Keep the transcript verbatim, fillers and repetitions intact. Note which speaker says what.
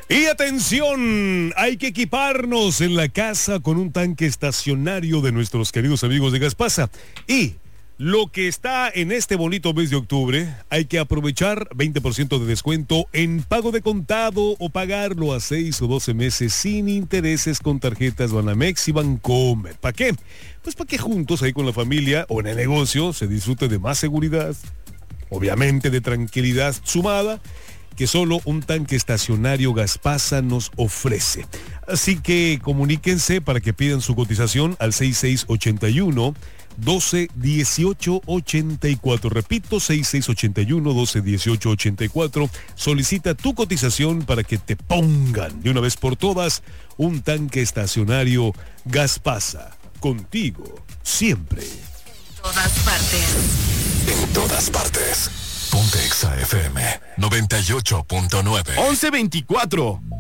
Speaker 1: Y atención, hay que equiparnos en la casa con un tanque estacionario de nuestros queridos amigos de Gaspasa. Y lo que está en este bonito mes de octubre, hay que aprovechar veinte por ciento de descuento en pago de contado o pagarlo a seis o doce meses sin intereses con tarjetas Banamex y Bancomer. ¿Para qué? Pues para que juntos ahí con la familia o en el negocio se disfrute de más seguridad, obviamente de tranquilidad sumada, que solo un tanque estacionario Gaspasa nos ofrece. Así que comuníquense para que pidan su cotización al seis seis ocho uno, doce dieciocho ochenta y cuatro. Repito, seis seis ocho uno, doce dieciocho ochenta y cuatro. Solicita tu cotización para que te pongan de una vez por todas un tanque estacionario Gaspasa. Contigo, siempre.
Speaker 2: En todas partes.
Speaker 3: En todas partes. Ponte Exa F M noventa y ocho punto nueve.
Speaker 4: once veinticuatro.